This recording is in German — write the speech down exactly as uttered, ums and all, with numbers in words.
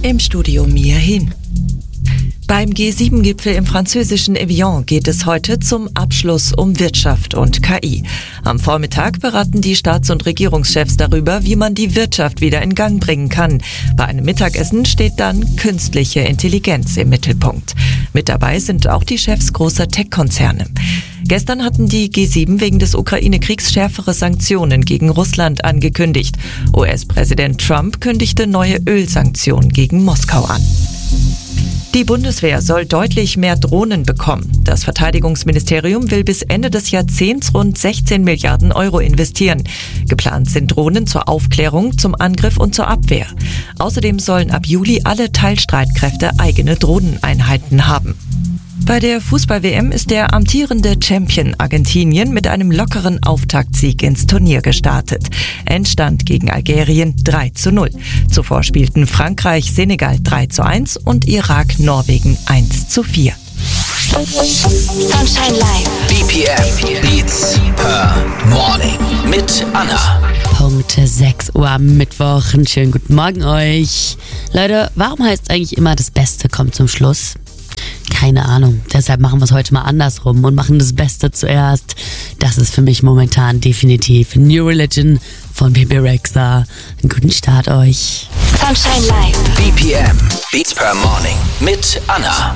Im Studio Mia Hin. Beim G sieben Gipfel im französischen Evian geht es heute zum Abschluss um Wirtschaft und K I. Am Vormittag beraten die Staats- und Regierungschefs darüber, wie man die Wirtschaft wieder in Gang bringen kann. Bei einem Mittagessen steht dann künstliche Intelligenz im Mittelpunkt. Mit dabei sind auch die Chefs großer Tech-Konzerne. Gestern hatten die G sieben wegen des Ukraine-Kriegs schärfere Sanktionen gegen Russland angekündigt. U S-Präsident Trump kündigte neue Ölsanktionen gegen Moskau an. Die Bundeswehr soll deutlich mehr Drohnen bekommen. Das Verteidigungsministerium will bis Ende des Jahrzehnts rund sechzehn Milliarden Euro investieren. Geplant sind Drohnen zur Aufklärung, zum Angriff und zur Abwehr. Außerdem sollen ab Juli alle Teilstreitkräfte eigene Drohneneinheiten haben. Bei der Fußball-W M ist der amtierende Champion Argentinien mit einem lockeren Auftaktsieg ins Turnier gestartet. Endstand gegen Algerien drei zu null. Zuvor spielten Frankreich, Senegal drei zu eins und Irak, Norwegen eins zu vier. Sunshine Live. B P M Beats per Morning mit Anna. Punkt sechs Uhr am Mittwoch. Einen schönen guten Morgen euch. Leute, warum heißt eigentlich immer, das Beste kommt zum Schluss? Keine Ahnung. Deshalb machen wir es heute mal andersrum und machen das Beste zuerst. Das ist für mich momentan definitiv New Religion von Bebe Rexha. Einen guten Start euch. Sunshine Live. B P M Beats per Morning mit Anna.